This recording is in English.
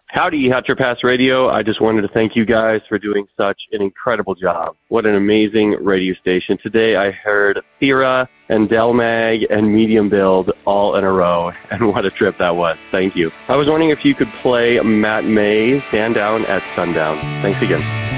Howdy, Hot Your Pass Radio. I just wanted to thank you guys for doing such an incredible job. What an amazing radio station. Today I heard Thera and Delmag and Medium Build all in a row, and what a trip that was. Thank you. I was wondering if you could play Matt May's Stand Down at Sundown. Thanks again.